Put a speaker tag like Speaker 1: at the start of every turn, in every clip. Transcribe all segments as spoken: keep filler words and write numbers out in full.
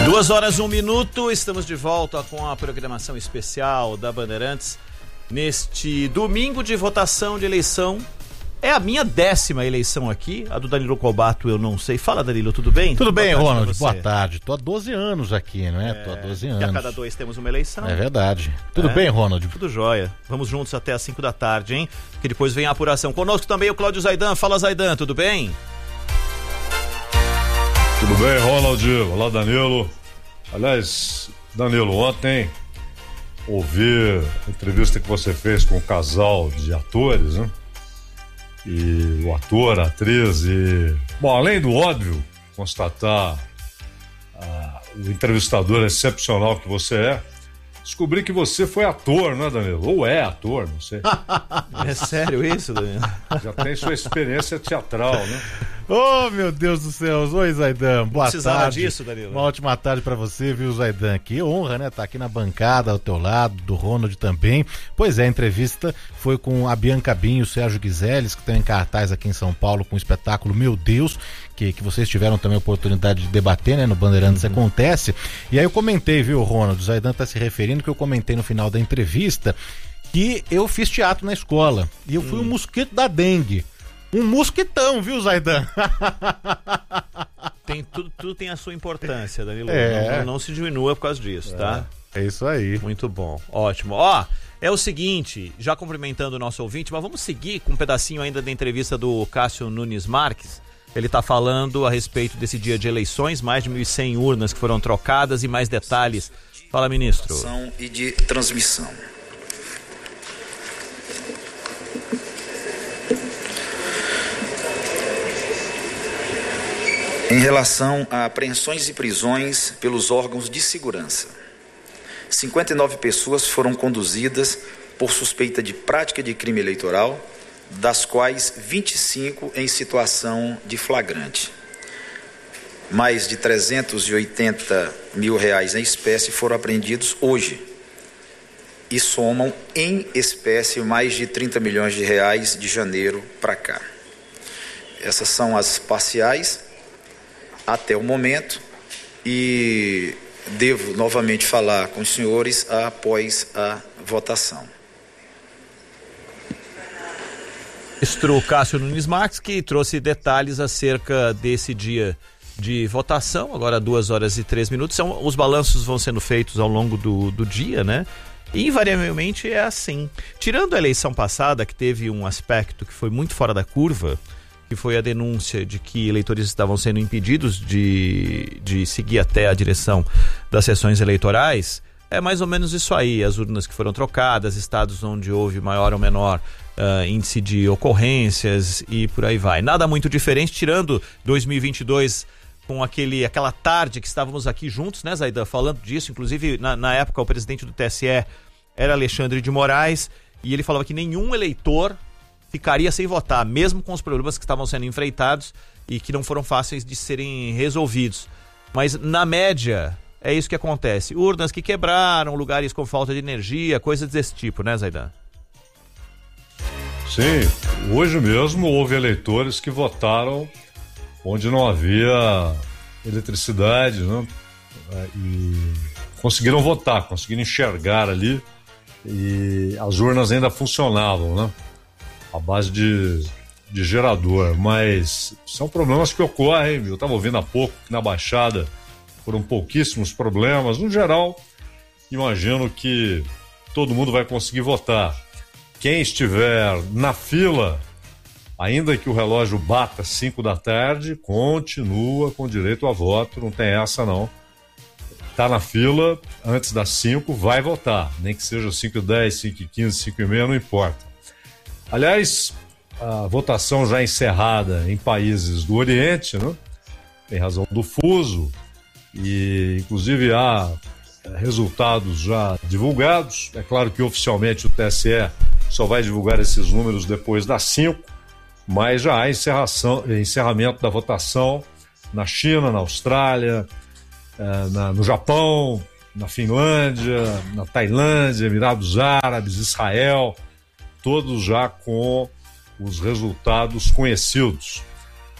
Speaker 1: Duas horas, um minuto, estamos de volta com a programação especial da Bandeirantes neste domingo de votação de eleição. É a minha décima eleição aqui, a do Danilo Cobato eu não sei. Fala, Danilo, tudo bem?
Speaker 2: Tudo bem, Ronald, boa tarde. Tô há doze anos aqui, não é? é Tô há doze anos.
Speaker 1: E a cada dois temos uma eleição.
Speaker 2: É verdade. Tudo é. bem, Ronald?
Speaker 1: Tudo jóia. Vamos juntos até às cinco da tarde, hein? Que depois vem a apuração. Conosco também o Cláudio Zaidan. Fala, Zaidan, tudo bem?
Speaker 3: Tudo bem, Ronald? Olá, Danilo. Aliás, Danilo, ontem ouvi a entrevista que você fez com um casal de atores, né? E o ator, a atriz e... Bom, além do óbvio, constatar ah, o entrevistador excepcional que você é, descobri que você foi ator, né, Danilo? Ou é ator, não sei.
Speaker 1: É sério isso, Danilo?
Speaker 3: Já tem sua experiência teatral, né?
Speaker 2: Oh, meu Deus do céu. Oi, Zaidan. Boa
Speaker 1: Precisava
Speaker 2: tarde.
Speaker 1: disso, Danilo.
Speaker 2: Uma ótima tarde pra você, viu, Zaidan? Que honra, né? Tá aqui na bancada ao teu lado, do Ronald também. Pois é, a entrevista foi com a Bianca Bin e o Sérgio Guizeles, que estão em cartaz aqui em São Paulo com o espetáculo Meu Deus, que, que vocês tiveram também a oportunidade de debater, né? No Bandeirantes uhum. Acontece. E aí eu comentei, viu, Ronald? O Zaidan tá se referindo que eu comentei no final da entrevista que eu fiz teatro na escola. E eu fui hum. um mosquito da dengue. Um mosquitão, viu, Zaidan?
Speaker 1: Tem, tudo, tudo tem a sua importância, Danilo.
Speaker 2: É.
Speaker 1: Não, não se diminua por causa disso,
Speaker 2: é.
Speaker 1: tá?
Speaker 2: É isso aí.
Speaker 1: Muito bom, ótimo. Ó, é o seguinte, já cumprimentando o nosso ouvinte, mas vamos seguir com um pedacinho ainda da entrevista do Cássio Nunes Marques. Ele está falando a respeito desse dia de eleições, mais de mil e cem urnas que foram trocadas e mais detalhes. Fala, ministro.
Speaker 4: E de transmissão. Em relação a apreensões e prisões pelos órgãos de segurança, cinquenta e nove pessoas foram conduzidas por suspeita de prática de crime eleitoral, das quais vinte e cinco em situação de flagrante. Mais de trezentos e oitenta mil reais em espécie foram apreendidos hoje e somam em espécie mais de trinta milhões de reais de janeiro para cá. Essas são as parciais até o momento e devo novamente falar com os senhores após a votação.
Speaker 1: Ministro Cássio Nunes Marques, que trouxe detalhes acerca desse dia de votação, agora duas horas e três minutos. São, os balanços vão sendo feitos ao longo do, do dia, né? E invariavelmente é assim. Tirando a eleição passada, que teve um aspecto que foi muito fora da curva, que foi a denúncia de que eleitores estavam sendo impedidos de, de seguir até a direção das sessões eleitorais, é mais ou menos isso aí, as urnas que foram trocadas, estados onde houve maior ou menor uh, índice de ocorrências e por aí vai. Nada muito diferente, tirando dois mil e vinte e dois com aquele, aquela tarde que estávamos aqui juntos, né, Zaidan, falando disso, inclusive na, na época o presidente do T S E era Alexandre de Moraes e ele falava que nenhum eleitor ficaria sem votar, mesmo com os problemas que estavam sendo enfrentados e que não foram fáceis de serem resolvidos. Mas, na média, é isso que acontece. Urnas que quebraram, lugares com falta de energia, coisas desse tipo, né, Zaidan?
Speaker 3: Sim, hoje mesmo houve eleitores que votaram onde não havia eletricidade, né? E conseguiram votar, conseguiram enxergar ali e as urnas ainda funcionavam, né? A base de, de gerador, mas são problemas que ocorrem. Eu estava ouvindo há pouco que na Baixada foram pouquíssimos problemas. No geral, imagino que todo mundo vai conseguir votar. Quem estiver na fila, ainda que o relógio bata cinco da tarde, continua com direito a voto, não tem essa não. Está na fila, antes das cinco, vai votar, nem que seja cinco e dez, cinco e quinze, cinco e meia, não importa. Aliás, a votação já encerrada em países do Oriente, né? Em razão do fuso, e inclusive há resultados já divulgados. É claro que oficialmente o T S E só vai divulgar esses números depois das cinco, mas já há encerração, encerramento da votação na China, na Austrália, na, no Japão, na Finlândia, na Tailândia, Emirados Árabes, Israel, todos já com os resultados conhecidos.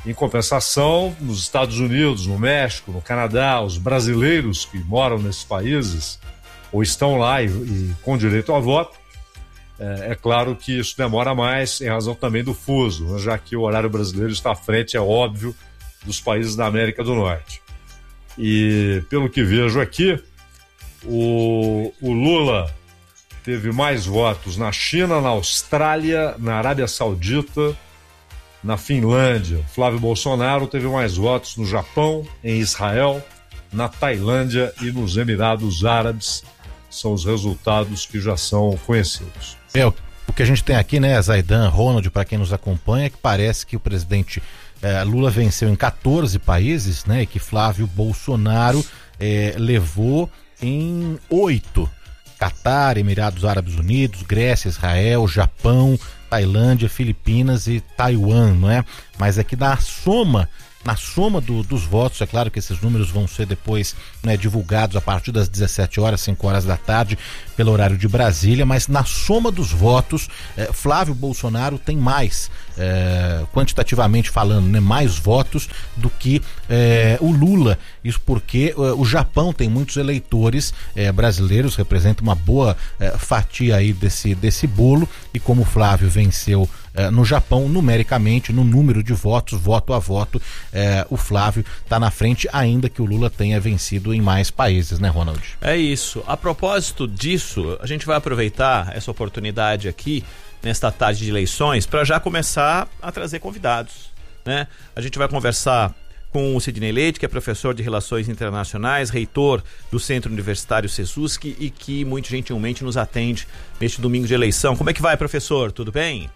Speaker 3: Em compensação, nos Estados Unidos, no México, no Canadá, os brasileiros que moram nesses países ou estão lá e, e com direito ao voto, é, é claro que isso demora mais em razão também do fuso, né, já que o horário brasileiro está à frente, é óbvio, dos países da América do Norte. E pelo que vejo aqui, o, o Lula teve mais votos na China, na Austrália, na Arábia Saudita, na Finlândia. Flávio Bolsonaro teve mais votos no Japão, em Israel, na Tailândia e nos Emirados Árabes. São os resultados que já são conhecidos.
Speaker 2: É, o que a gente tem aqui, né, Zaidan, Ronald, para quem nos acompanha, é que parece que o presidente eh, Lula venceu em quatorze países, né, e que Flávio Bolsonaro eh, levou em oito. Catar, Emirados Árabes Unidos, Grécia, Israel, Japão, Tailândia, Filipinas e Taiwan, não é? Mas é que na soma, na soma do, dos votos, é claro que esses números vão ser depois, né, divulgados a partir das dezessete horas, cinco horas da tarde, pelo horário de Brasília, mas na soma dos votos, eh, Flávio Bolsonaro tem mais, eh, quantitativamente falando, né, mais votos do que eh, o Lula. Isso porque eh, o Japão tem muitos eleitores eh, brasileiros, representa uma boa eh, fatia aí desse, desse bolo, e como o Flávio venceu eh, no Japão, numericamente, no número de votos, voto a voto, eh, o Flávio está na frente, ainda que o Lula tenha vencido em mais países, né, Ronald?
Speaker 1: É isso. A propósito disso, a gente vai aproveitar essa oportunidade aqui, nesta tarde de eleições, para já começar a trazer convidados, né? A gente vai conversar com o Sidney Leite, que é professor de Relações Internacionais, reitor do Centro Universitário Sesusc e que muito gentilmente nos atende neste domingo de eleição. Como é que vai, professor? Tudo bem?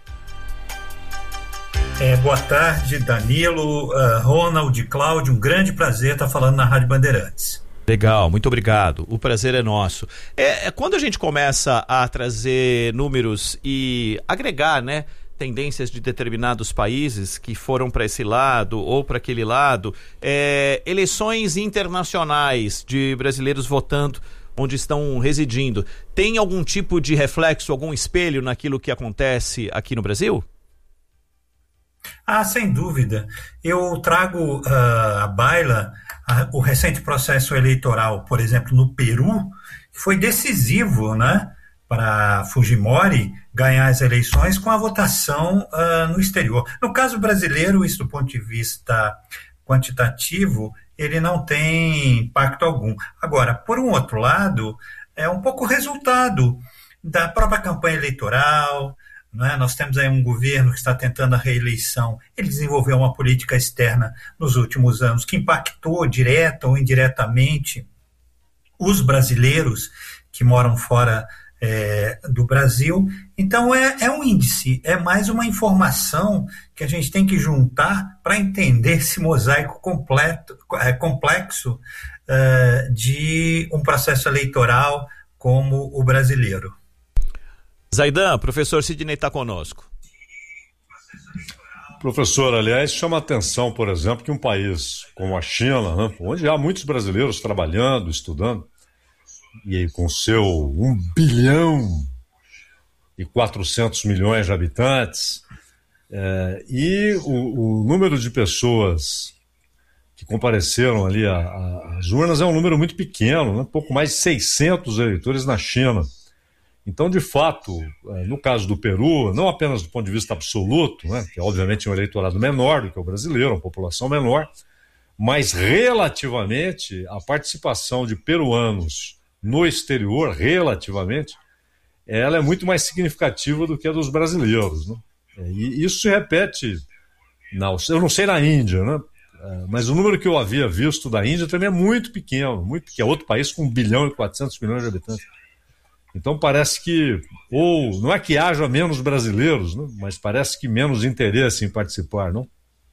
Speaker 5: É, boa tarde, Danilo, uh, Ronald, Cláudio, um grande prazer estar falando na Rádio Bandeirantes.
Speaker 1: Legal, muito obrigado. O prazer é nosso. É, é quando a gente começa a trazer números e agregar, né, tendências de determinados países que foram para esse lado ou para aquele lado, é, eleições internacionais de brasileiros votando onde estão residindo, tem algum tipo de reflexo, algum espelho naquilo que acontece aqui no Brasil?
Speaker 5: Ah, sem dúvida. Eu trago uh, à baila uh, o recente processo eleitoral, por exemplo, no Peru, que foi decisivo, né, para Fujimori ganhar as eleições com a votação uh, no exterior. No caso brasileiro, isso do ponto de vista quantitativo, ele não tem impacto algum. Agora, por um outro lado, é um pouco resultado da própria campanha eleitoral. Não é? Nós temos aí um governo que está tentando a reeleição. Ele desenvolveu uma política externa nos últimos anos que impactou direta ou indiretamente os brasileiros que moram fora é, do Brasil. Então é, é um índice, é mais uma informação que a gente tem que juntar para entender esse mosaico completo, é, complexo é, de um processo eleitoral como o brasileiro.
Speaker 1: Zaidan, professor Sidney está conosco.
Speaker 3: Professor, aliás, chama a atenção, por exemplo, que um país como a China, né, onde há muitos brasileiros trabalhando, estudando, e aí com seu um bilhão e quatrocentos milhões de habitantes, é, e o, o número de pessoas que compareceram ali às urnas é um número muito pequeno, né, pouco mais de seiscentos eleitores na China. Então, de fato, no caso do Peru, não apenas do ponto de vista absoluto, né, que é obviamente um eleitorado menor do que o brasileiro, uma população menor, mas relativamente a participação de peruanos no exterior, relativamente, ela é muito mais significativa do que a dos brasileiros, né? E isso se repete, na, eu não sei na Índia, né, mas o número que eu havia visto da Índia também é muito pequeno, muito pequeno, é outro país com um bilhão e quatrocentos milhões de habitantes. Então parece que, ou não é que haja menos brasileiros, né, mas parece que menos interesse em participar, não?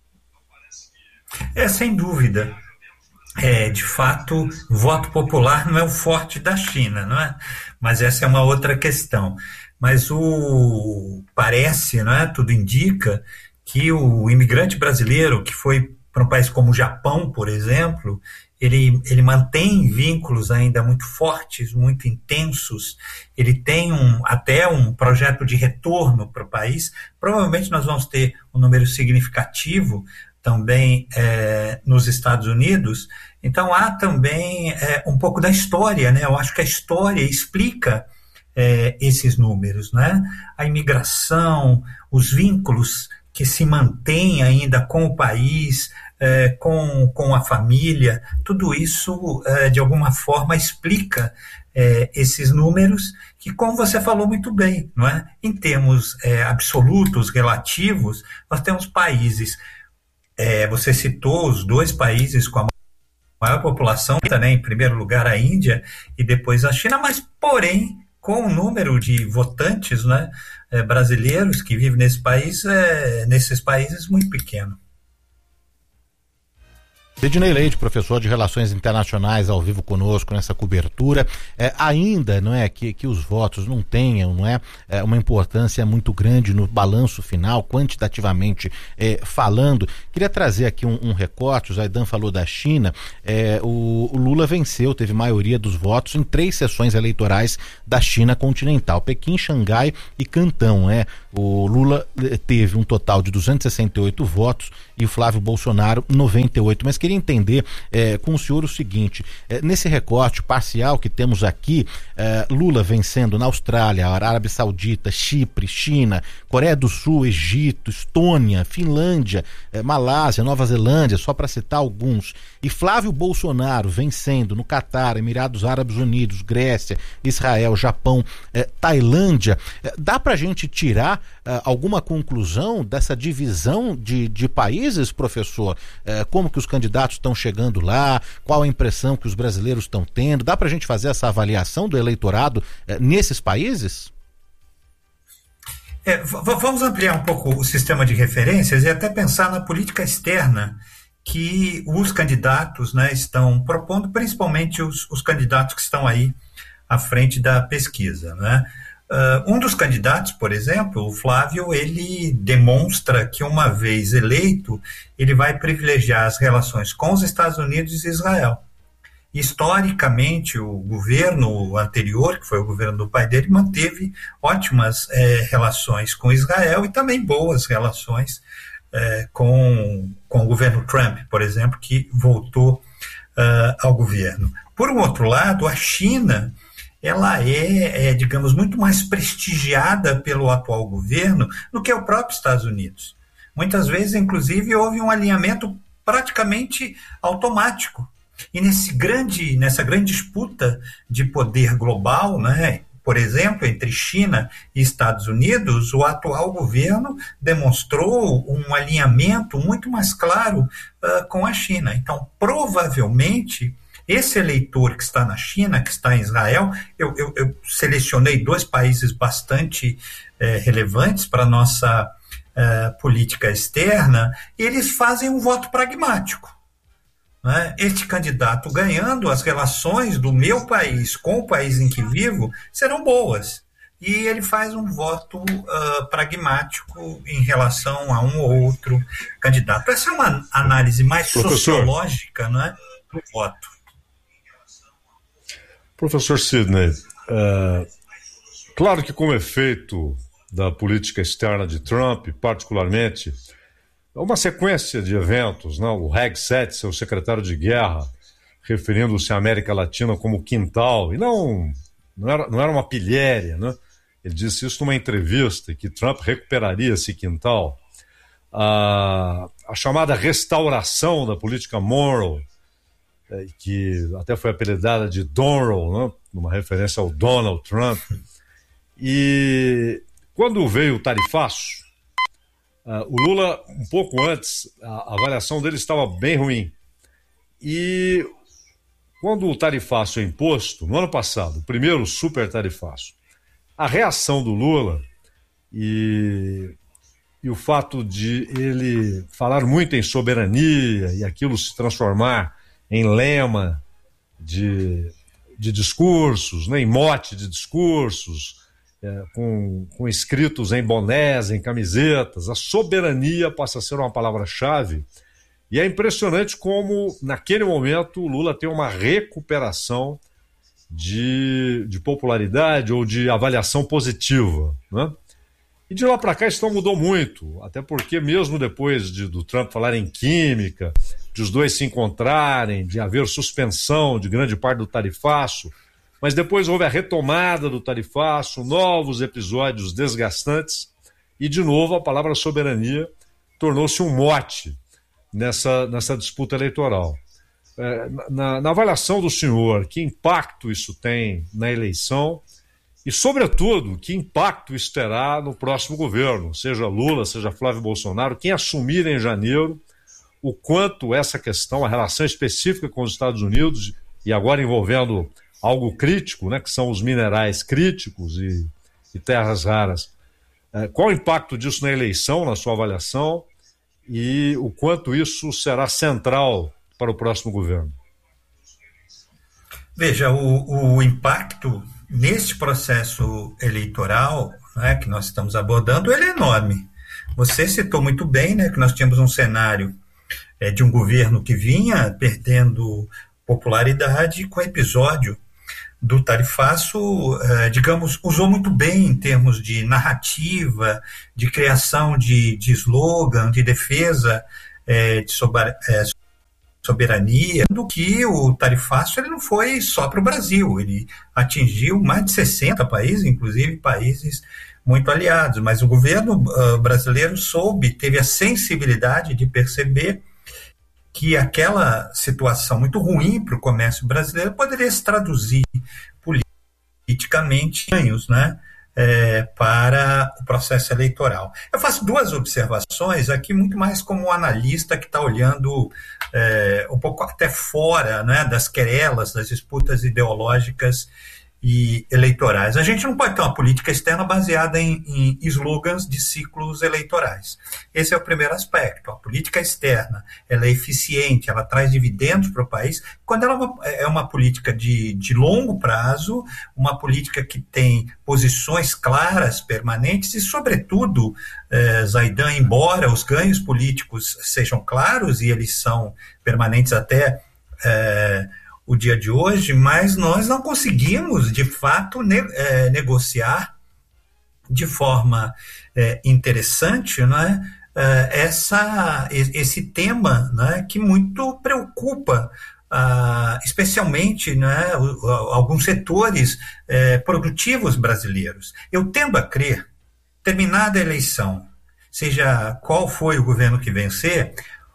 Speaker 5: É, sem dúvida. É, de fato, voto popular não é o forte da China, não é? Mas essa é uma outra questão. Mas o parece, não é? Tudo indica que o imigrante brasileiro que foi para um país como o Japão, por exemplo, Ele, ele mantém vínculos ainda muito fortes, muito intensos, ele tem um, até um projeto de retorno para o país. Provavelmente nós vamos ter um número significativo também é, nos Estados Unidos. Então há também é, um pouco da história, né? Eu acho que a história explica é, esses números, né? A imigração, os vínculos que se mantêm ainda com o país, é, com, com a família, tudo isso é, de alguma forma explica é, esses números que, como você falou muito bem, não é? Em termos é, absolutos, relativos, nós temos países. É, você citou os dois países com a maior população, também em primeiro lugar a Índia e depois a China, mas porém com o número de votantes, né, é, brasileiros que vivem nesse país, é, nesses países muito pequeno.
Speaker 2: Sidney Leite, professor de Relações Internacionais, ao vivo conosco nessa cobertura. É, ainda não é que, que os votos não tenham, não é, é uma importância muito grande no balanço final, quantitativamente é, falando. Queria trazer aqui um, um recorte. O Zaidan falou da China. É, o, o Lula venceu, teve maioria dos votos em três sessões eleitorais da China continental: Pequim, Xangai e Cantão. É. O Lula teve um total de duzentos e sessenta e oito votos e o Flávio Bolsonaro noventa e oito. Mas queria entender é, com o senhor o seguinte: é, nesse recorte parcial que temos aqui, é, Lula vencendo na Austrália, Arábia Saudita, Chipre, China, Coreia do Sul, Egito, Estônia, Finlândia, é, Malásia, Nova Zelândia, só para citar alguns, e Flávio Bolsonaro vencendo no Catar, Emirados Árabes Unidos, Grécia, Israel, Japão, é, Tailândia. É, dá pra gente tirar é, alguma conclusão dessa divisão de, de países, professor? É, como que os candidatos estão chegando lá? Qual a impressão que os brasileiros estão tendo? Dá pra gente fazer essa avaliação do eleitorado é, nesses países?
Speaker 5: É, v- vamos ampliar um pouco o sistema de referências e até pensar na política externa que os candidatos, né, estão propondo, principalmente os, os candidatos que estão aí à frente da pesquisa, né? Uh, um dos candidatos, por exemplo, o Flávio, ele demonstra que, uma vez eleito, ele vai privilegiar as relações com os Estados Unidos e Israel. Historicamente, o governo anterior, que foi o governo do pai dele, manteve ótimas é, relações com Israel e também boas relações é, com, com o governo Trump, por exemplo, que voltou uh, ao governo. Por um outro lado, a China, ela é, é, digamos, muito mais prestigiada pelo atual governo do que o próprio Estados Unidos. Muitas vezes, inclusive, houve um alinhamento praticamente automático. E nesse grande, nessa grande disputa de poder global, né, por exemplo, entre China e Estados Unidos, o atual governo demonstrou um alinhamento muito mais claro uh, com a China. Então, provavelmente, esse eleitor que está na China, que está em Israel, eu, eu, eu selecionei dois países bastante eh, relevantes para a nossa eh, política externa, e eles fazem um voto pragmático. Né? Este candidato ganhando, as relações do meu país com o país em que vivo serão boas. E ele faz um voto uh, pragmático em relação a um ou outro candidato. Essa é uma análise mais Professor. sociológica, né, do voto.
Speaker 3: Professor Sidney, é, claro que como efeito da política externa de Trump, particularmente, uma sequência de eventos, né? O Reg Sete, seu secretário de guerra, referindo-se à América Latina como quintal, e não, não, era, não era uma pilhéria, né? Ele disse isso numa entrevista, que Trump recuperaria esse quintal. A, a chamada restauração da política Monroe, que até foi apelidada de Donald, né? Numa referência ao Donald Trump. E quando veio o tarifaço, uh, o Lula, um pouco antes, a avaliação dele estava bem ruim. E quando o tarifaço é imposto, no ano passado, o primeiro super tarifaço, a reação do Lula e, e o fato de ele falar muito em soberania e aquilo se transformar em lema de, de discursos, né, em mote de discursos, é, com, com escritos em bonés, em camisetas. A soberania passa a ser uma palavra-chave. E é impressionante como, naquele momento, o Lula tem uma recuperação de, de popularidade ou de avaliação positiva, né? E de lá para cá isso não mudou muito, até porque mesmo depois de, do Trump falar em química, de os dois se encontrarem, de haver suspensão de grande parte do tarifaço, mas depois houve a retomada do tarifaço, novos episódios desgastantes, e de novo a palavra soberania tornou-se um mote nessa, nessa disputa eleitoral. É, na, na avaliação do senhor, que impacto isso tem na eleição e, sobretudo, que impacto isso terá no próximo governo, seja Lula, seja Flávio Bolsonaro, quem assumir em janeiro, o quanto essa questão, a relação específica com os Estados Unidos, e agora envolvendo algo crítico, né, que são os minerais críticos e, e terras raras, é, qual o impacto disso na eleição, na sua avaliação, e o quanto isso será central para o próximo governo?
Speaker 5: Veja, o, o impacto neste processo eleitoral, né, que nós estamos abordando, ele é enorme. Você citou muito bem, né, que nós tínhamos um cenário é, de um governo que vinha perdendo popularidade com o episódio do tarifaço, é, digamos, usou muito bem em termos de narrativa, de criação de, de slogan, de defesa é, de sober, é, soberania, do que o tarifaço ele não foi só para o Brasil, ele atingiu mais de sessenta países, inclusive países muito aliados, mas o governo uh, brasileiro soube, teve a sensibilidade de perceber que aquela situação muito ruim para o comércio brasileiro poderia se traduzir politicamente em ganhos, né, é, para o processo eleitoral. Eu faço duas observações aqui, muito mais como um analista que está olhando é, um pouco até fora, né, das querelas, das disputas ideológicas e eleitorais. A gente não pode ter uma política externa baseada em, em slogans de ciclos eleitorais. Esse é o primeiro aspecto. A política externa, ela é eficiente, ela traz dividendos para o país, quando ela é uma, é uma política de, de longo prazo, uma política que tem posições claras, permanentes e, sobretudo, eh, Zaidan, embora os ganhos políticos sejam claros e eles são permanentes até eh, o dia de hoje, mas nós não conseguimos, de fato, ne- é, negociar de forma é, interessante, né, é, essa, esse tema, né, que muito preocupa, ah, especialmente, né, alguns setores é, produtivos brasileiros. Eu tendo a crer, terminada a eleição, seja qual foi o governo que vencer,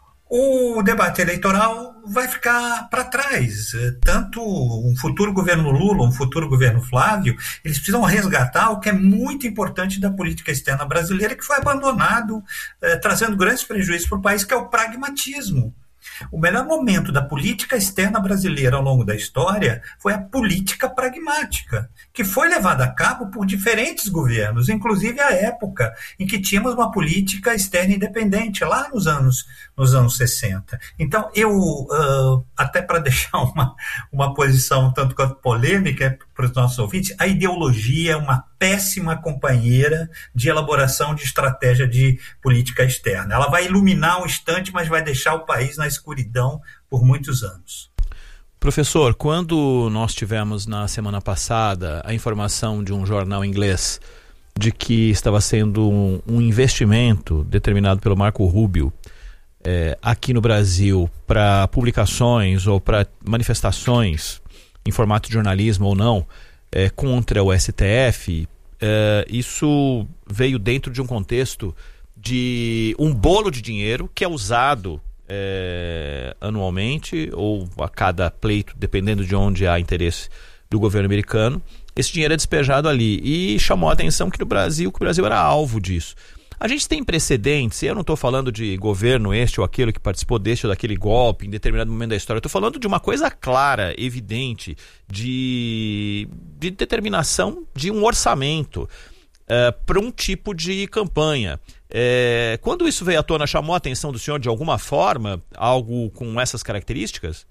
Speaker 5: o debate eleitoral vai ficar para trás. Tanto um futuro governo Lula, um futuro governo Flávio, eles precisam resgatar o que é muito importante da política externa brasileira, que foi abandonado, eh, trazendo grandes prejuízos para o país, que é o pragmatismo. O melhor momento da política externa brasileira ao longo da história foi a política pragmática, que foi levada a cabo por diferentes governos, inclusive a época em que tínhamos uma política externa independente, lá nos anos, nos anos sessenta. Então, eu, uh, até para deixar uma, uma posição tanto quanto polêmica para os nossos ouvintes, a ideologia é uma péssima companheira de elaboração de estratégia de política externa. Ela vai iluminar um instante, mas vai deixar o país na escuridão por muitos anos.
Speaker 1: Professor, quando nós tivemos na semana passada a informação de um jornal inglês de que estava sendo um, um investimento determinado pelo Marco Rubio é, aqui no Brasil para publicações ou para manifestações em formato de jornalismo ou não, é, contra o S T F, é, isso veio dentro de um contexto de um bolo de dinheiro que é usado é, anualmente ou a cada pleito, dependendo de onde há interesse do governo americano. Esse dinheiro é despejado ali e chamou a atenção que no Brasil, que o Brasil era alvo disso. A gente tem precedentes, eu não estou falando de governo este ou aquele que participou deste ou daquele golpe em determinado momento da história, eu estou falando de uma coisa clara, evidente, de, de determinação de um orçamento uh, para um tipo de campanha. É, quando isso veio à tona, chamou a atenção do senhor de alguma forma, algo com essas características?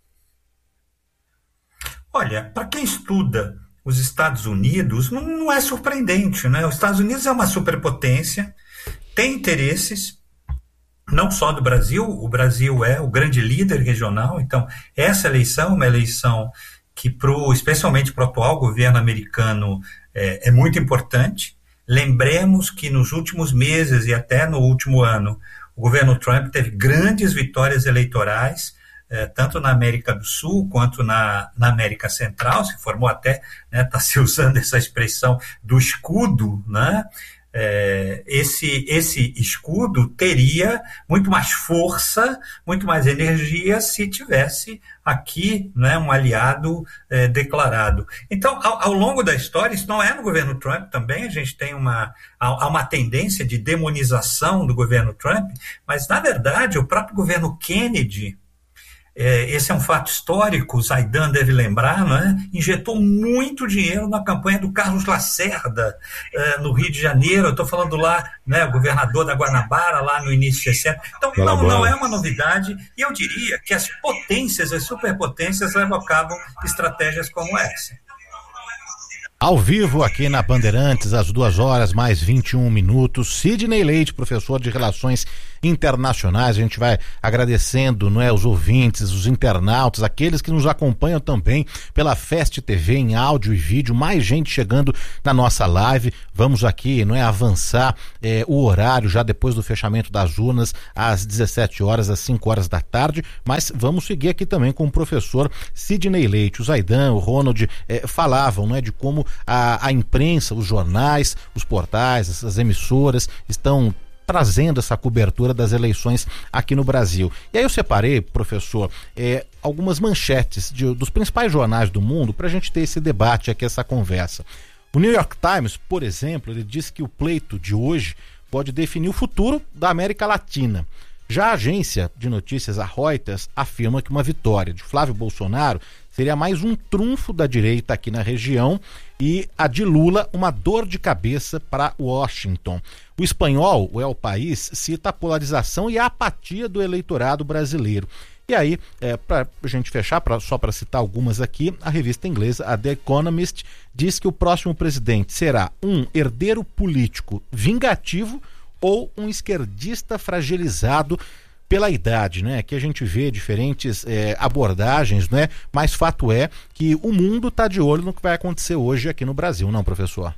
Speaker 5: Olha, para quem estuda os Estados Unidos, não, não é surpreendente, né? Os Estados Unidos é uma superpotência, tem interesses, não só do Brasil, o Brasil é o grande líder regional, então essa eleição é uma eleição que, pro, especialmente para o atual governo americano, é, é muito importante. Lembremos que nos últimos meses e até no último ano, o governo Trump teve grandes vitórias eleitorais, eh, tanto na América do Sul quanto na, na América Central. Se formou até, está, né, se usando essa expressão do escudo, né? É, esse, esse escudo teria muito mais força, muito mais energia se tivesse aqui, né, um aliado é, declarado. Então, ao, ao longo da história, isso não é no governo Trump também, a gente tem uma, há uma tendência de demonização do governo Trump, mas, na verdade, o próprio governo Kennedy, É, esse é um fato histórico, o Zaidan deve lembrar, não é? Injetou muito dinheiro na campanha do Carlos Lacerda, é, no Rio de Janeiro. Eu estou falando lá, né, o governador da Guanabara, lá no início de sessenta. Então, não, não é uma novidade, e eu diria que as potências, as superpotências, levam a cabo estratégias como essa.
Speaker 2: Ao vivo aqui na Bandeirantes, às duas horas mais vinte e um minutos, Sidney Leite, professor de Relações Internacionais. A gente vai agradecendo, não é, os ouvintes, os internautas, aqueles que nos acompanham também pela Fest T V em áudio e vídeo, mais gente chegando na nossa live. Vamos aqui, não é, avançar é, o horário já depois do fechamento das urnas às dezessete horas, às cinco horas da tarde, mas vamos seguir aqui também com o professor Sidney Leite. O Zaidan, o Ronald é, falavam, não é, de como A, a imprensa, os jornais, os portais, as emissoras estão trazendo essa cobertura das eleições aqui no Brasil. E aí eu separei, professor, é, algumas manchetes de, dos principais jornais do mundo para a gente ter esse debate aqui, essa conversa. O New York Times, por exemplo, ele diz que o pleito de hoje pode definir o futuro da América Latina. Já a agência de notícias, a Reuters, afirma que uma vitória de Flávio Bolsonaro seria mais um trunfo da direita aqui na região e a de Lula uma dor de cabeça para Washington. O Espanhol, o El País, cita a polarização e a apatia do eleitorado brasileiro. E aí, é, para a gente fechar, pra, só para citar algumas aqui, a revista inglesa, a The Economist, diz que o próximo presidente será um herdeiro político vingativo ou um esquerdista fragilizado pela idade, né? Que a gente vê diferentes é, abordagens, né? Mas fato é que o mundo está de olho no que vai acontecer hoje aqui no Brasil, não, professor?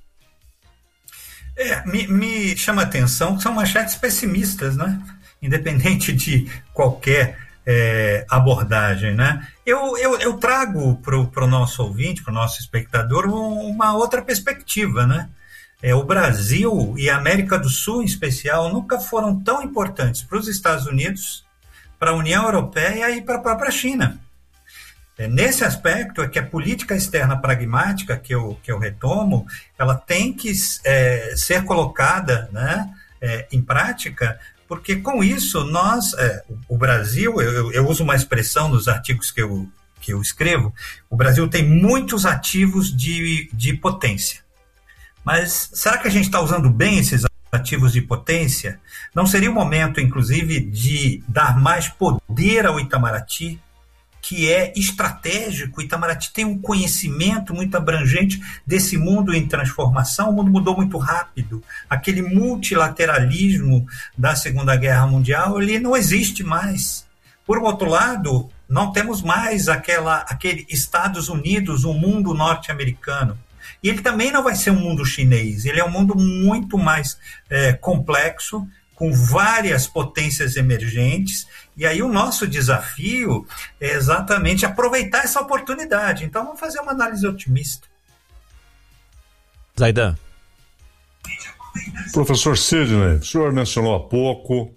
Speaker 5: É, me, me chama a atenção que são manchetes pessimistas, né? Independente de qualquer é, abordagem, né? Eu, eu, eu trago para o nosso ouvinte, para o nosso espectador, um, uma outra perspectiva, né? É, o Brasil e a América do Sul, em especial, nunca foram tão importantes para os Estados Unidos, para a União Europeia e para a própria China. É, nesse aspecto é que a política externa pragmática, que eu, que eu retomo, ela tem que é, ser colocada, né, é, em prática, porque com isso nós, é, o Brasil, eu, eu uso uma expressão nos artigos que eu, que eu escrevo, o Brasil tem muitos ativos de, de potência. Mas será que a gente está usando bem esses ativos de potência? Não seria o momento, inclusive, de dar mais poder ao Itamaraty, que é estratégico? O Itamaraty tem um conhecimento muito abrangente desse mundo em transformação. O mundo mudou muito rápido. Aquele multilateralismo da Segunda Guerra Mundial, ele não existe mais. Por outro lado, não temos mais aquela, aquele Estados Unidos, o mundo norte-americano. E ele também não vai ser um mundo chinês, ele é um mundo muito mais é, complexo, com várias potências emergentes, e aí o nosso desafio é exatamente aproveitar essa oportunidade. Então vamos fazer uma análise otimista.
Speaker 1: Zaidan.
Speaker 3: Professor Sidney, o senhor mencionou há pouco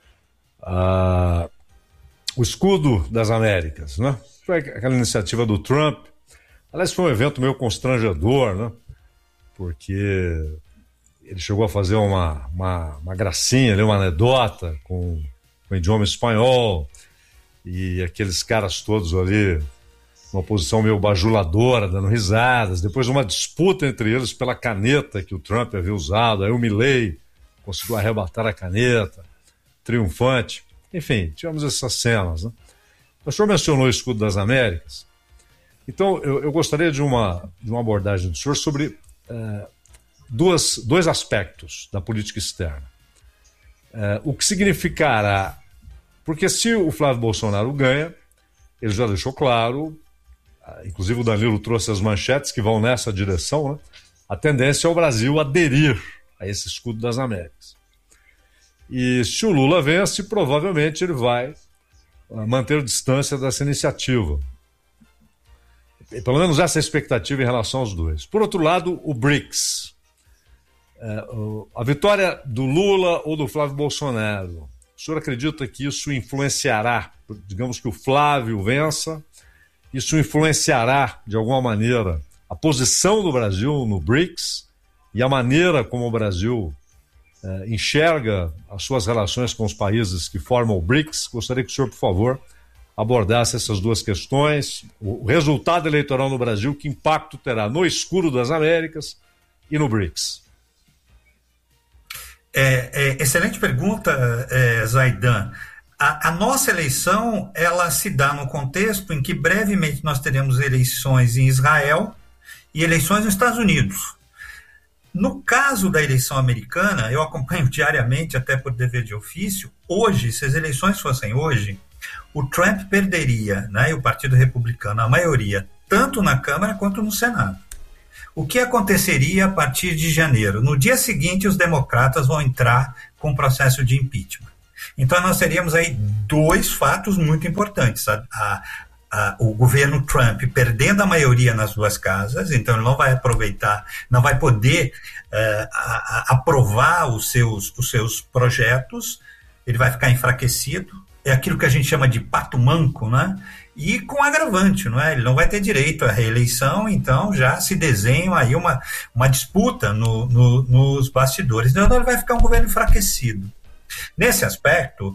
Speaker 3: uh, o escudo das Américas, né? Foi aquela iniciativa do Trump. Aliás, foi um evento meio constrangedor, né? Porque ele chegou a fazer uma, uma, uma gracinha, ali, uma anedota com, com o idioma espanhol, e aqueles caras todos ali, uma posição meio bajuladora, dando risadas. Depois uma disputa entre eles pela caneta que o Trump havia usado. Aí o Milley conseguiu arrebatar a caneta, triunfante. Enfim, tivemos essas cenas, né? O senhor mencionou o escudo das Américas. Então, eu, eu gostaria de uma, de uma abordagem do senhor sobre uh, duas, dois aspectos da política externa. Uh, o que significará... Porque se o Flávio Bolsonaro ganha, ele já deixou claro, uh, inclusive o Danilo trouxe as manchetes que vão nessa direção, né? a tendência é o Brasil aderir a esse escudo das Américas. E se o Lula vence, provavelmente ele vai manter distância dessa iniciativa. Pelo menos essa é a expectativa em relação aos dois. Por outro lado, o BRICS. É, a vitória do Lula ou do Flávio Bolsonaro, o senhor acredita que isso influenciará, digamos que o Flávio vença, isso influenciará de alguma maneira a posição do Brasil no BRICS e a maneira como o Brasil é, enxerga as suas relações com os países que formam o BRICS? Gostaria que o senhor, por favor, abordasse essas duas questões, o resultado eleitoral no Brasil, que impacto terá no escuro das Américas e no BRICS.
Speaker 5: É, é, excelente pergunta, é, Zaidan. A, a nossa eleição, ela se dá no contexto em que brevemente nós teremos eleições em Israel e eleições nos Estados Unidos. No caso da eleição americana, eu acompanho diariamente, até por dever de ofício, hoje, se as eleições fossem hoje, o Trump perderia, né, e o Partido Republicano, a maioria, tanto na Câmara quanto no Senado. O que aconteceria a partir de janeiro? No dia seguinte, os democratas vão entrar com o processo de impeachment. Então, nós teríamos aí dois fatos muito importantes. A, a, a, o governo Trump perdendo a maioria nas duas casas, então ele não vai aproveitar, não vai poder uh, a, a, aprovar os seus, os seus projetos, ele vai ficar enfraquecido. É aquilo que a gente chama de pato manco, né? E com agravante, não é? Ele não vai ter direito à reeleição, então já se desenha aí uma, uma disputa no, no, nos bastidores. Então ele vai ficar um governo enfraquecido. Nesse aspecto,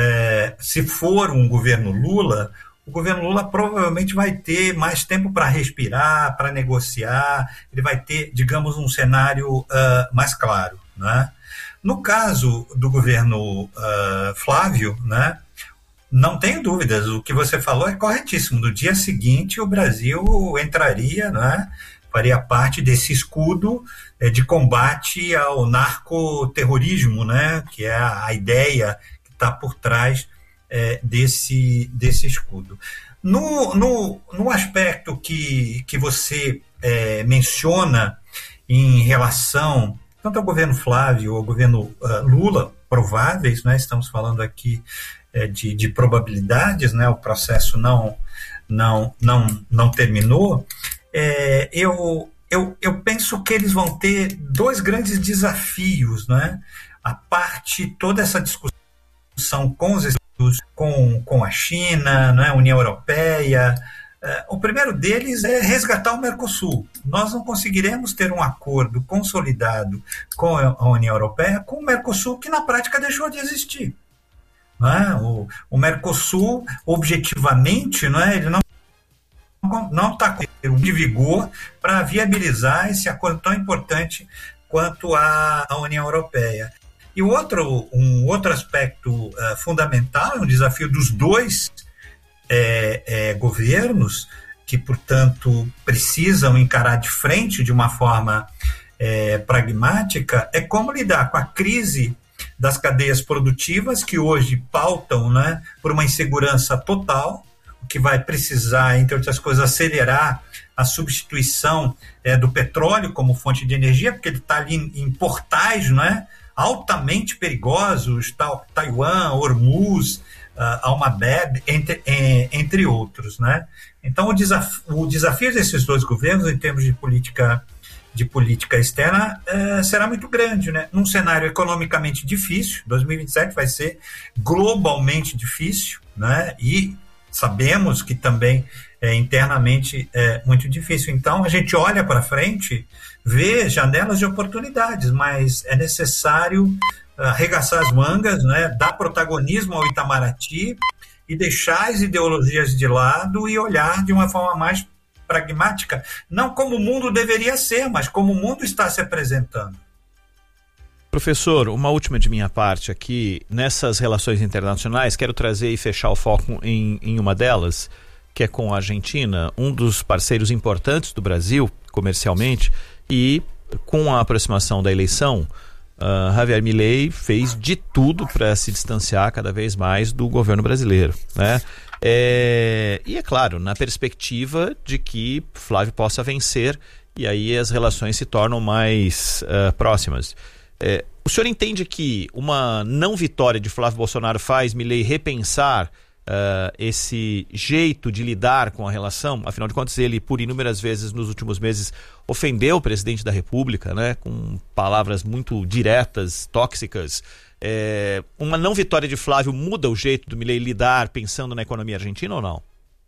Speaker 5: é, se for um governo Lula, o governo Lula provavelmente vai ter mais tempo para respirar, para negociar, ele vai ter, digamos, um cenário uh, mais claro, né? No caso do governo uh, Flávio, né, não tenho dúvidas, o que você falou é corretíssimo. No dia seguinte, o Brasil entraria, né, faria parte desse escudo é, de combate ao narcoterrorismo, né, que é a, a ideia que está por trás é, desse, desse escudo. No, no, no aspecto que, que você é, menciona em relação tanto ao governo Flávio ou ao governo uh, Lula, prováveis, né, estamos falando aqui é, de, de probabilidades, né, o processo não, não, não, não terminou, é, eu, eu, eu penso que eles vão ter dois grandes desafios, né, a parte, toda essa discussão com os Estados, com, com a China, né, a União Europeia. O primeiro deles é resgatar o Mercosul. Nós não conseguiremos ter um acordo consolidado com a União Europeia com o Mercosul, que na prática deixou de existir. Não é? o, o Mercosul, objetivamente, não é? Ele não não está com de vigor para viabilizar esse acordo tão importante quanto a, a União Europeia. E o outro, um outro aspecto uh, fundamental, um desafio dos dois É, é, governos que, portanto, precisam encarar de frente de uma forma é, pragmática, é como lidar com a crise das cadeias produtivas que hoje pautam, né, por uma insegurança total, o que vai precisar, entre outras coisas, acelerar a substituição é, do petróleo como fonte de energia, porque ele está ali em, em portais, né, altamente perigosos, tal, Taiwan, Hormuz, Uh, Almabeb, entre, entre outros, né? Então o, desaf o desafio desses dois governos em termos de política, de política externa uh, será muito grande, né? Num cenário economicamente difícil, dois mil e vinte e sete vai ser globalmente difícil, né? E sabemos que também é, internamente é muito difícil. Então a gente olha para frente, vê janelas de oportunidades, mas é necessário arregaçar as mangas, né, dar protagonismo ao Itamaraty e deixar as ideologias de lado e olhar de uma forma mais pragmática, não como o mundo deveria ser, mas como o mundo está se apresentando.
Speaker 1: Professor, uma última de minha parte aqui, nessas relações internacionais, quero trazer e fechar o foco em, em uma delas, que é com a Argentina, um dos parceiros importantes do Brasil, comercialmente, e com a aproximação da eleição, uh, Javier Milei fez de tudo para se distanciar cada vez mais do governo brasileiro, né? É, e é claro, na perspectiva de que Flávio possa vencer e aí as relações se tornam mais uh, próximas. É, o senhor entende que uma não vitória de Flávio Bolsonaro faz Milei repensar Uh, esse jeito de lidar com a relação? Afinal de contas, ele por inúmeras vezes nos últimos meses ofendeu o presidente da República, né, com palavras muito diretas, tóxicas. É, uma não vitória de Flávio muda o jeito do Milei lidar pensando na economia argentina ou não?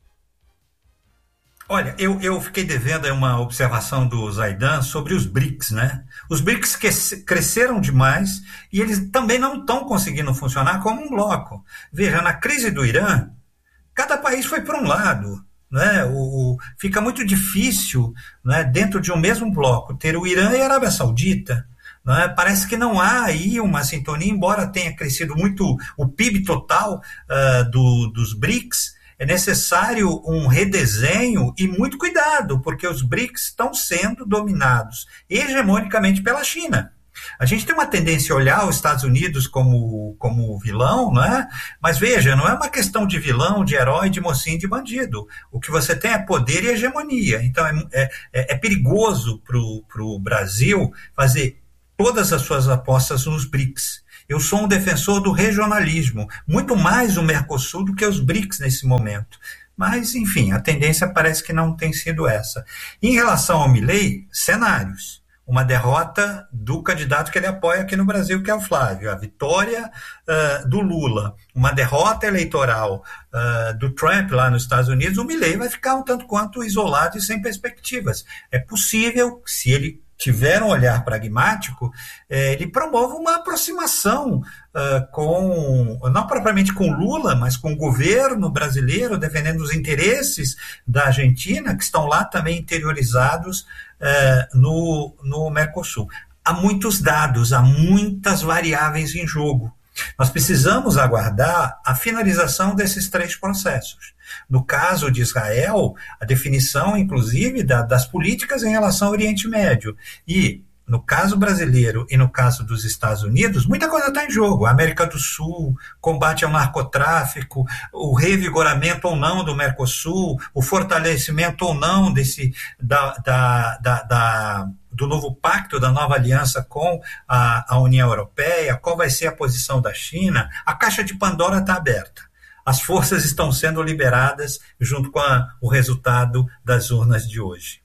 Speaker 5: Olha, eu, eu fiquei devendo uma observação do Zaidan sobre os BRICS, né? Os BRICS que, cresceram demais e eles também não estão conseguindo funcionar como um bloco. Veja, na crise do Irã, cada país foi para um lado, né? O, o, fica muito difícil, né, dentro de um mesmo bloco ter o Irã e a Arábia Saudita. Né? Parece que não há aí uma sintonia, embora tenha crescido muito o P I B total uh, do, dos BRICS. É necessário um redesenho e muito cuidado, porque os BRICS estão sendo dominados hegemonicamente pela China. A gente tem uma tendência a olhar os Estados Unidos como, como vilão, né? Mas veja, não é uma questão de vilão, de herói, de mocinho, de bandido. O que você tem é poder e hegemonia. Então é, é, é perigoso para o Brasil fazer todas as suas apostas nos BRICS. Eu sou um defensor do regionalismo, muito mais o Mercosul do que os BRICS nesse momento. Mas, enfim, a tendência parece que não tem sido essa. Em relação ao Milei, cenários. Uma derrota do candidato que ele apoia aqui no Brasil, que é o Flávio. A vitória uh, do Lula. Uma derrota eleitoral uh, do Trump lá nos Estados Unidos. O Milei vai ficar um tanto quanto isolado e sem perspectivas. É possível, se ele tiver um olhar pragmático, eh, ele promove uma aproximação uh, com, não propriamente com Lula, mas com o governo brasileiro, defendendo os interesses da Argentina, que estão lá também interiorizados uh, no, no Mercosul. Há muitos dados, há muitas variáveis em jogo. Nós precisamos aguardar a finalização desses três processos. No caso de Israel, a definição, inclusive, da, das políticas em relação ao Oriente Médio. E, no caso brasileiro e no caso dos Estados Unidos, muita coisa está em jogo. A América do Sul, combate ao narcotráfico, o revigoramento ou não do Mercosul, o fortalecimento ou não desse, da, da, da, da, do novo pacto, da nova aliança com a, a União Europeia, qual vai ser a posição da China. A caixa de Pandora está aberta. As forças estão sendo liberadas junto com a, o resultado das urnas de hoje.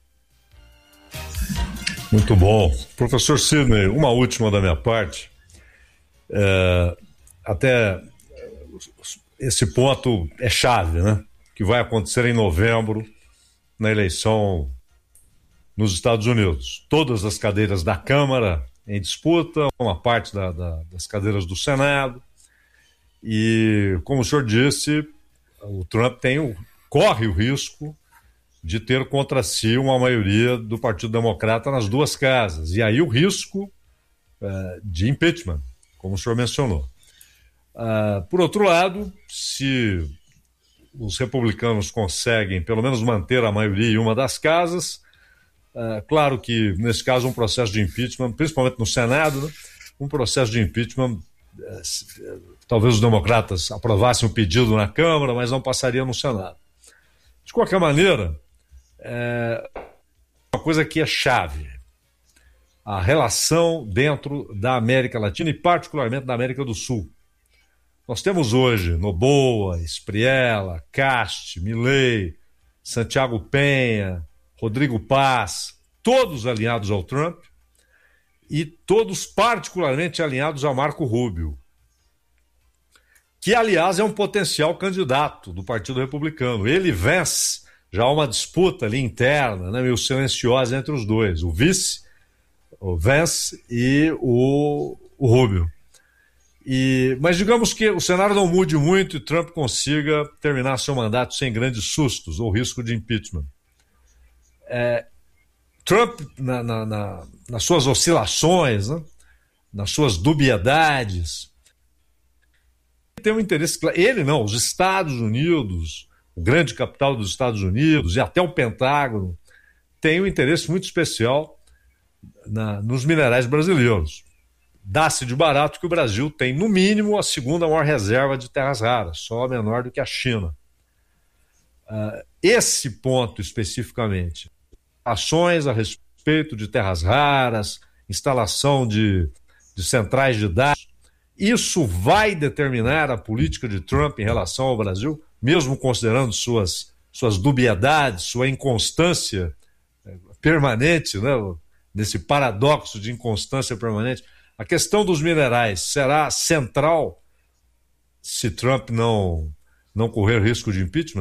Speaker 3: Muito bom. Professor Sidney, uma última da minha parte. É, até esse ponto é chave, né? Que vai acontecer em novembro, na eleição nos Estados Unidos. Todas as cadeiras da Câmara em disputa, uma parte da, da, das cadeiras do Senado. E, como o senhor disse, o Trump tem o, corre o risco de ter contra si uma maioria do Partido Democrata nas duas casas. E aí o risco uh, de impeachment, como o senhor mencionou. Uh, por outro lado, se os republicanos conseguem pelo menos manter a maioria em uma das casas, uh, claro que, nesse caso, um processo de impeachment, principalmente no Senado, né, um processo de impeachment... Uh, Talvez os democratas aprovassem o pedido na Câmara, mas não passaria no Senado. De qualquer maneira, é uma coisa que é chave. A relação dentro da América Latina e particularmente da América do Sul. Nós temos hoje Noboa, Espriella, Cast, Milei, Santiago Penha, Rodrigo Paz, todos alinhados ao Trump e todos particularmente alinhados a Marco Rubio, que, aliás, é um potencial candidato do Partido Republicano. Ele vence, já há uma disputa ali interna, né, meio silenciosa entre os dois, o vice, o Vance e o, o Rubio. E, mas digamos que o cenário não mude muito e Trump consiga terminar seu mandato sem grandes sustos ou risco de impeachment. É, Trump, na, na, na, nas suas oscilações, né, nas suas dubiedades, tem um interesse claro. Ele não, os Estados Unidos, o grande capital dos Estados Unidos e até o Pentágono tem um interesse muito especial na, nos minerais brasileiros. dá-se de barato que o Brasil tem, no mínimo, a segunda maior reserva de terras raras, só menor do que a China. Uh, esse ponto especificamente, ações a respeito de terras raras, instalação de, de centrais de dados, isso vai determinar a política de Trump em relação ao Brasil, mesmo considerando suas, suas dubiedades, sua inconstância permanente, né? Nesse paradoxo de inconstância permanente. A questão dos minerais será central se Trump não, não correr risco de impeachment?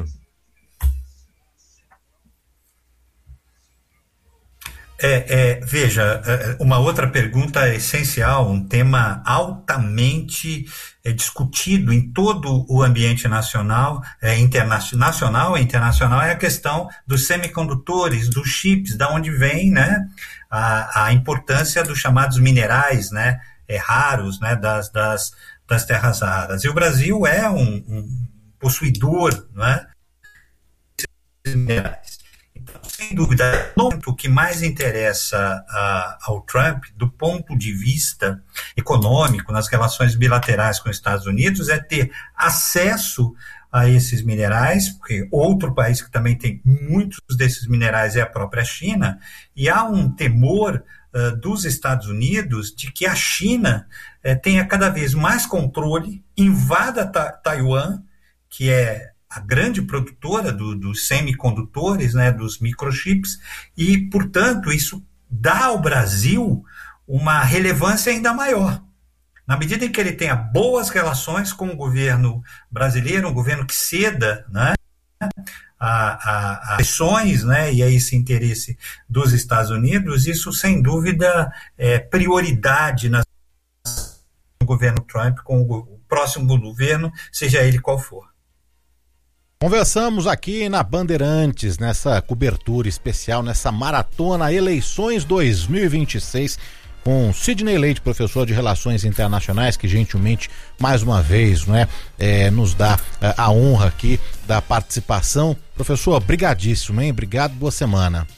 Speaker 5: É, é, veja, uma outra pergunta essencial, um tema altamente é, discutido em todo o ambiente nacional, é, internacional e internacional, é a questão dos semicondutores, dos chips, da onde vem, né, a, a importância dos chamados minerais, né, é, raros, né, das, das, das terras raras. E o Brasil é um, um possuidor, né, desses minerais. Sem dúvida, o que mais interessa uh, ao Trump, do ponto de vista econômico, nas relações bilaterais com os Estados Unidos, é ter acesso a esses minerais, porque outro país que também tem muitos desses minerais é a própria China, e há um temor uh, dos Estados Unidos de que a China uh, tenha cada vez mais controle, invada ta- Taiwan, que é a grande produtora do, dos semicondutores, né, dos microchips, e, portanto, isso dá ao Brasil uma relevância ainda maior. Na medida em que ele tenha boas relações com o governo brasileiro, um governo que ceda, né, a, a, a pressões, né, e a esse interesse dos Estados Unidos, isso, sem dúvida, é prioridade na, no governo Trump com o, o próximo governo, seja ele qual for.
Speaker 2: Conversamos aqui na Bandeirantes, nessa cobertura especial, nessa maratona Eleições dois mil e vinte e seis, com Sidney Leite, professor de Relações Internacionais, que gentilmente, mais uma vez, né, é, nos dá é, a honra aqui da participação. Professor, brigadíssimo, hein? Obrigado, boa semana.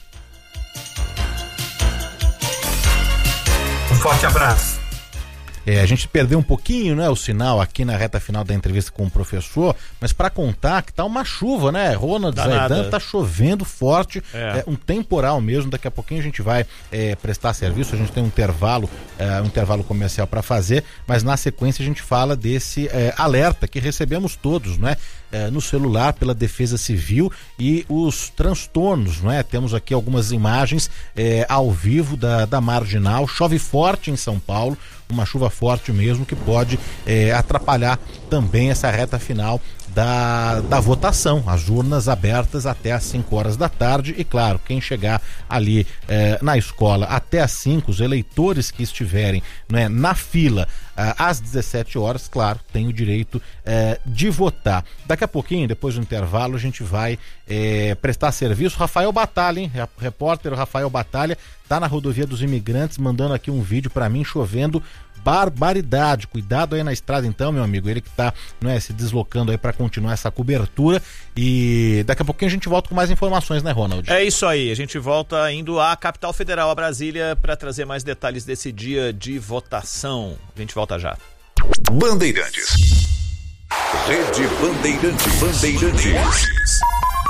Speaker 5: Um forte abraço.
Speaker 2: É, a gente perdeu um pouquinho, né, o sinal aqui na reta final da entrevista com o professor, mas para contar que tá uma chuva, né, Ronald Zaidan, tá chovendo forte, é. É, um temporal mesmo. Daqui a pouquinho a gente vai é, prestar serviço, a gente tem um intervalo, é, um intervalo comercial para fazer, mas na sequência a gente fala desse é, alerta que recebemos todos, né, é, no celular pela Defesa Civil e os transtornos, né? Temos aqui algumas imagens é, ao vivo da, da Marginal. Chove forte em São Paulo, uma chuva forte mesmo que pode é, atrapalhar também essa reta final da, da votação, as urnas abertas até às cinco horas da tarde e, claro, quem chegar ali é, na escola até às cinco, os eleitores que estiverem, né, na fila é, às dezessete horas, claro, tem o direito é, de votar. Daqui a pouquinho, depois do intervalo, a gente vai é, prestar serviço. Rafael Batalha, hein? Repórter Rafael Batalha tá na rodovia dos Imigrantes, mandando aqui um vídeo para mim, chovendo barbaridade. Cuidado aí na estrada então, meu amigo, ele que tá, né, se deslocando aí para continuar essa cobertura, e daqui a pouquinho a gente volta com mais informações, né, Ronald?
Speaker 1: É isso aí, a gente volta indo à capital federal, a Brasília, para trazer mais detalhes desse dia de votação. A gente volta já.
Speaker 6: Bandeirantes. Rede Bandeirantes. Bandeirantes.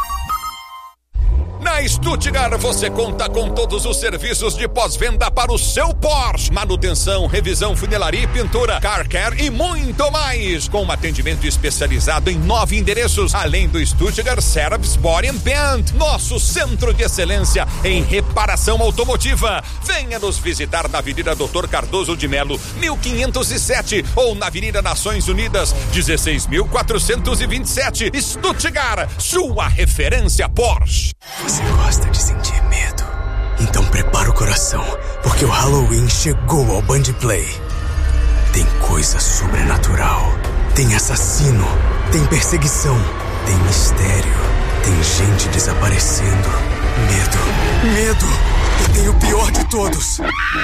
Speaker 6: Na Stuttgart você conta com todos os serviços de pós-venda para o seu Porsche. Manutenção, revisão, funilaria e pintura, car care e muito mais. Com um atendimento especializado em nove endereços, além do Stuttgart Service Body and Paint, nosso centro de excelência em reparação automotiva. Venha nos visitar na Avenida doutor Cardoso de Melo, mil quinhentos e sete, ou na Avenida Nações Unidas, dezesseis mil quatrocentos e vinte e sete. Stuttgart, sua referência Porsche.
Speaker 7: Você gosta de sentir medo? Então prepara o coração, porque o Halloween chegou ao Band Play. Tem coisa sobrenatural, tem assassino, tem perseguição, tem mistério, tem gente desaparecendo. Medo, medo, e tem o pior de todos: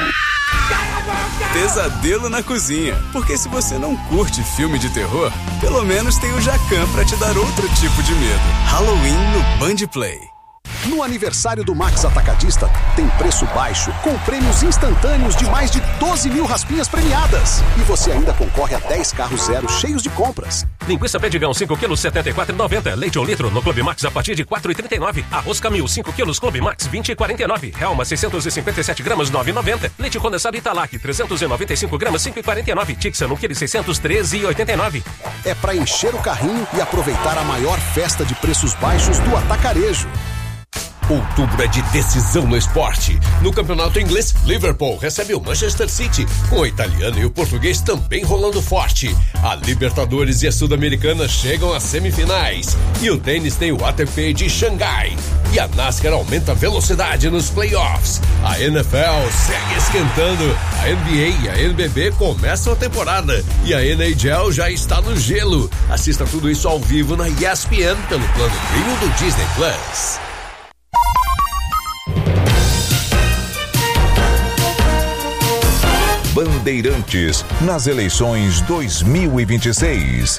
Speaker 7: pesadelo na cozinha. Porque se você não curte filme de terror, pelo menos tem o Jacan pra te dar outro tipo de medo. Halloween no Band Play.
Speaker 8: No aniversário do Max Atacadista, tem preço baixo, com prêmios instantâneos de mais de doze mil raspinhas premiadas. E você ainda concorre a dez carros zero cheios de compras.
Speaker 9: Linguiça Pedigão cinco quilos, setenta e quatro reais e noventa centavos. Leite um litro no Clube Max a partir de quatro reais e trinta e nove centavos. Arroz Camil cinco quilos, Clube Max vinte reais e quarenta e nove centavos. Helma seiscentos e cinquenta e sete gramas, nove reais e noventa centavos. Leite condensado Italac trezentos e noventa e cinco gramas, cinco reais e quarenta e nove centavos. Tixan um quilo seiscentos, treze reais e oitenta e nove centavos.
Speaker 8: É para encher o carrinho e aproveitar a maior festa de preços baixos do atacarejo.
Speaker 10: Outubro é de decisão no esporte. No campeonato inglês, Liverpool recebe o Manchester City, com o italiano e o português também rolando forte. A Libertadores e a Sul-Americana chegam às semifinais. E o tênis tem o A T P de Xangai. E a NASCAR aumenta a velocidade nos playoffs. A N F L segue esquentando. A N B A e a N B B começam a temporada. E a N H L já está no gelo. Assista tudo isso ao vivo na E S P N pelo plano Premium do Disney Plus.
Speaker 6: Bandeirantes nas eleições dois mil e vinte e seis.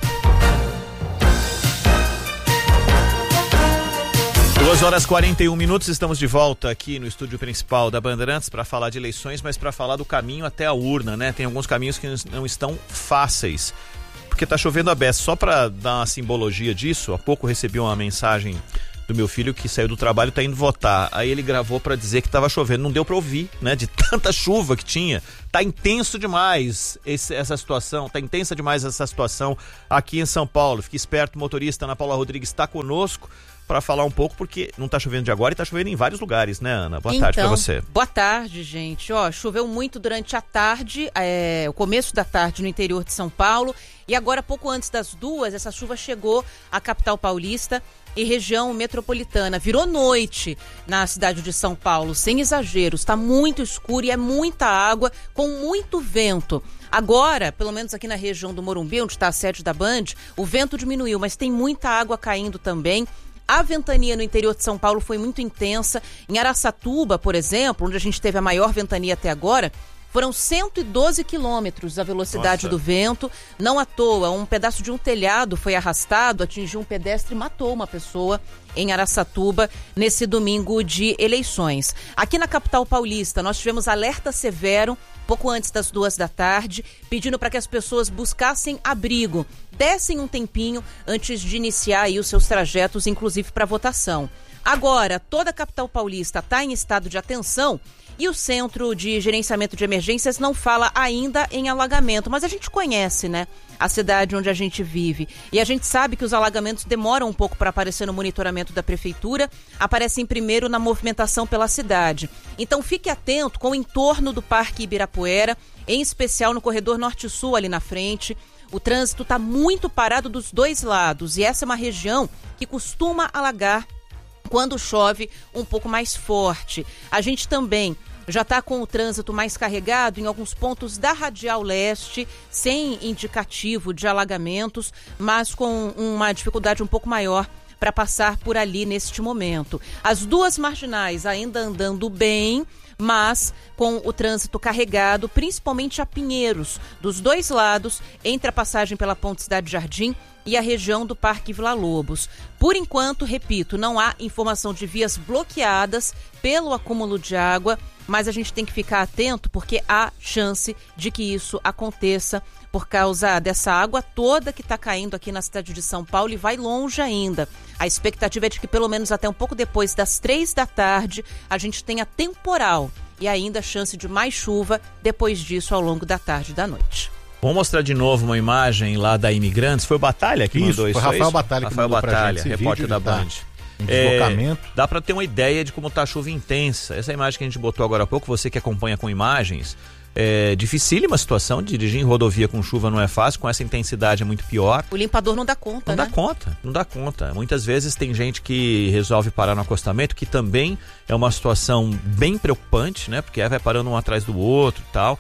Speaker 1: duas horas e quarenta e um minutos, estamos de volta aqui no estúdio principal da Bandeirantes para falar de eleições, mas para falar do caminho até a urna, né? Tem alguns caminhos que não estão fáceis, porque tá chovendo a beça. Só para dar uma simbologia disso, há pouco recebi uma mensagem do meu filho que saiu do trabalho e tá indo votar. Aí ele gravou pra dizer que tava chovendo, não deu pra ouvir, né? De tanta chuva que tinha. Tá intenso demais esse, essa situação, tá intensa demais essa situação aqui em São Paulo. Fique esperto, motorista Ana Paula Rodrigues está conosco para falar um pouco, porque não tá chovendo de agora e tá chovendo em vários lugares, né, Ana? Boa
Speaker 11: então,
Speaker 1: tarde pra você.
Speaker 11: Boa tarde, gente. Ó, choveu muito durante a tarde, é, o começo da tarde no interior de São Paulo, e agora, pouco antes das duas, essa chuva chegou à capital paulista e região metropolitana. Virou noite na cidade de São Paulo, sem exageros. Está muito escuro e é muita água, com muito vento. Agora, pelo menos aqui na região do Morumbi, onde está a sede da Band, o vento diminuiu, mas tem muita água caindo também. A ventania no interior de São Paulo foi muito intensa. Em Araçatuba, por exemplo, onde a gente teve a maior ventania até agora, foram cento e doze quilômetros a velocidade Nossa. do vento. Não à toa, um pedaço de um telhado foi arrastado, atingiu um pedestre e matou uma pessoa em Araçatuba nesse domingo de eleições. Aqui na capital paulista, nós tivemos alerta severo pouco antes das duas da tarde, pedindo para que as pessoas buscassem abrigo, dessem um tempinho antes de iniciar aí os seus trajetos, inclusive para votação. Agora, toda a capital paulista está em estado de atenção e o Centro de Gerenciamento de Emergências não fala ainda em alagamento, mas a gente conhece, né, a cidade onde a gente vive. E a gente sabe que os alagamentos demoram um pouco para aparecer no monitoramento da prefeitura, aparecem primeiro na movimentação pela cidade. Então fique atento com o entorno do Parque Ibirapuera, em especial no corredor norte-sul ali na frente. O trânsito está muito parado dos dois lados e essa é uma região que costuma alagar quando chove um pouco mais forte. A gente também já está com o trânsito mais carregado em alguns pontos da Radial Leste, sem indicativo de alagamentos, mas com uma dificuldade um pouco maior para passar por ali neste momento. As duas marginais ainda andando bem, mas com o trânsito carregado, principalmente a Pinheiros, dos dois lados, entre a passagem pela Ponte Cidade Jardim e a região do Parque Vila Lobos. Por enquanto, repito, não há informação de vias bloqueadas pelo acúmulo de água, mas a gente tem que ficar atento porque há chance de que isso aconteça por causa dessa água toda que está caindo aqui na cidade de São Paulo e vai longe ainda. A expectativa é de que pelo menos até um pouco depois das três da tarde a gente tenha temporal e ainda chance de mais chuva depois disso ao longo da tarde e da noite.
Speaker 1: Vamos mostrar de novo uma imagem lá da Imigrantes. Foi o Batalha que
Speaker 2: isso,
Speaker 1: mandou isso?
Speaker 2: Foi Rafael
Speaker 1: isso?
Speaker 2: Batalha que
Speaker 1: Rafael
Speaker 2: mandou
Speaker 1: Batalha,
Speaker 2: pra gente esse
Speaker 1: repórter
Speaker 2: vídeo,
Speaker 1: da Band.
Speaker 2: Tá em deslocamento.
Speaker 1: É, dá para ter uma ideia de como tá a chuva intensa. Essa imagem que a gente botou agora há pouco, você que acompanha com imagens, é dificílima a situação. Dirigir em rodovia com chuva não é fácil, com essa intensidade é muito pior.
Speaker 11: O limpador não dá conta,
Speaker 1: Não
Speaker 11: né?
Speaker 1: dá conta, não dá conta. Muitas vezes tem gente que resolve parar no acostamento, que também é uma situação bem preocupante, né? Porque vai parando um atrás do outro e tal.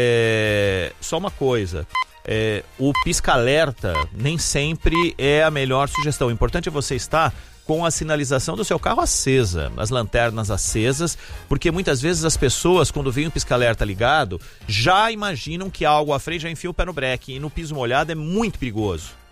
Speaker 1: É... Só uma coisa... É, o pisca-alerta nem sempre é a melhor sugestão. O importante é você estar com a sinalização do seu carro acesa, as lanternas acesas, porque muitas vezes as pessoas, quando veem o pisca-alerta ligado, já imaginam que há algo à frente, já enfia o pé no breque, e no piso molhado é muito perigoso isso.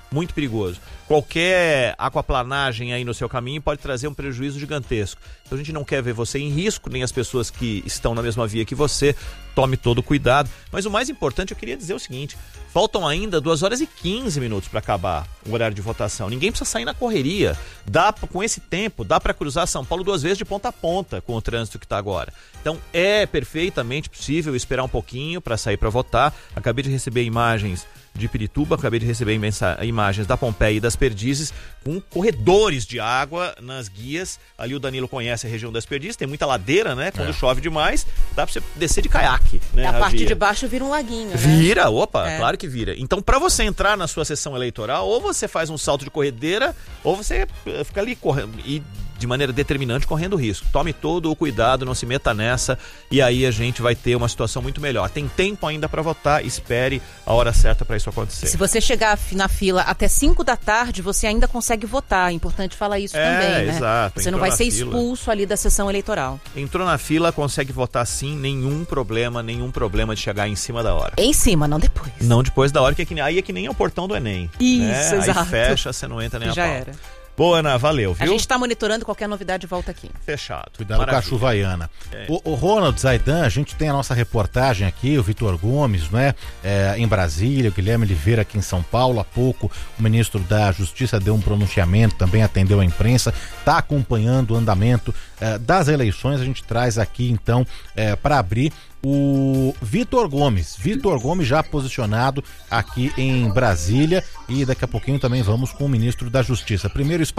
Speaker 1: muito perigoso. Qualquer aquaplanagem aí no seu caminho pode trazer um prejuízo gigantesco. Então a gente não quer ver você em risco, nem as pessoas que estão na mesma via que você. Tome todo o cuidado. Mas o mais importante, eu queria dizer o seguinte: faltam ainda duas horas e quinze minutos para acabar o horário de votação. Ninguém precisa sair na correria. Dá, com esse tempo, dá para cruzar São Paulo duas vezes de ponta a ponta com o trânsito que está agora. Então é perfeitamente possível esperar um pouquinho para sair para votar. Acabei de receber imagens de Pirituba, acabei de receber imensa, imagens da Pompeia e das Perdizes, com corredores de água nas guias. Ali o Danilo conhece a região das Perdizes, tem muita ladeira, né? Quando é. chove demais, dá pra você descer de caiaque, né?
Speaker 11: A, a parte
Speaker 1: via.
Speaker 11: de baixo vira um laguinho, né?
Speaker 1: Vira, opa,
Speaker 11: é.
Speaker 1: claro que vira. Então, pra você entrar na sua sessão eleitoral, ou você faz um salto de corredeira, ou você fica ali correndo e de maneira determinante correndo risco. Tome todo o cuidado, não se meta nessa, e aí a gente vai ter uma situação muito melhor. Tem tempo ainda para votar, espere a hora certa para isso acontecer.
Speaker 11: Se você chegar na fila até cinco da tarde, você ainda consegue votar. É importante falar isso
Speaker 1: é,
Speaker 11: também, né?
Speaker 1: Exato.
Speaker 11: Você não vai ser fila. expulso ali da sessão eleitoral.
Speaker 1: Entrou na fila, consegue votar sim, nenhum problema, nenhum problema de chegar em cima da hora.
Speaker 11: Em cima, não depois.
Speaker 1: Não depois da hora, que é que, aí é que nem é o portão do Enem.
Speaker 11: Isso,
Speaker 1: né?
Speaker 11: exato.
Speaker 1: Aí fecha, você não entra nem
Speaker 11: Já
Speaker 1: a pau.
Speaker 11: era.
Speaker 1: Boa, Ana, valeu, viu?
Speaker 11: A gente está monitorando, qualquer novidade volta aqui.
Speaker 1: Fechado.
Speaker 2: Cuidado
Speaker 1: Maravilha.
Speaker 2: com a chuvaiana.
Speaker 1: É.
Speaker 2: O, o Ronald Zaidan, a gente tem a nossa reportagem aqui, o Vitor Gomes, né? É, em Brasília, o Guilherme Oliveira aqui em São Paulo. Há pouco o ministro da Justiça deu um pronunciamento, também atendeu a imprensa, está acompanhando o andamento é, das eleições. A gente traz aqui, então, é, para abrir o Vitor Gomes. Vitor Gomes já posicionado aqui em Brasília, e daqui a pouquinho também vamos com o ministro da Justiça. Primeiro